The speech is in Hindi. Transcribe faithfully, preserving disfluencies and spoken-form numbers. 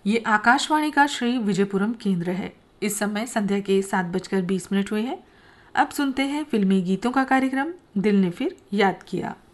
ये आकाशवाणी का श्री विजयपुरम केंद्र है। इस समय संध्या के सात बजकर बीस मिनट हुए हैं। अब सुनते हैं फिल्मी गीतों का कार्यक्रम दिल ने फिर याद किया।